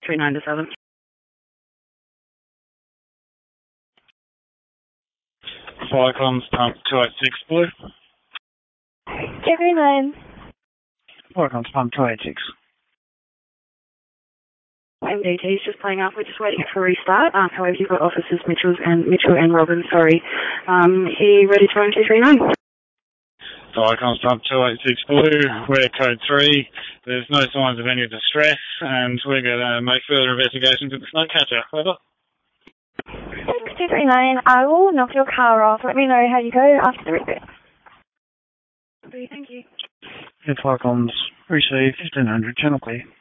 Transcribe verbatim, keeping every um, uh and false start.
three nine to seven. Firecoms pump two eight six blue. Yeah, green line. Firecoms pump two eight six. M D T is just playing up. We're just waiting for a restart. Um, however, you've got officers Mitchell and Mitchell and Robin. Sorry. Um, he ready to run two three nine. Firecoms pump two eight six blue. We're code three. There's no signs of any distress, and we're going to make further investigations with the snowcatcher. Over. six two three nine. I will knock your car off. Let me know how you go after the reboot. Thank you. Firecoms receive fifteen hundred channel clear.